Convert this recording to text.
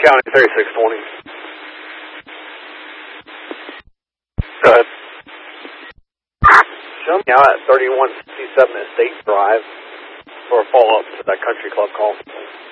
County 3620. Go ahead. Show me out at 3167 Estate Drive for a follow-up to that country club call.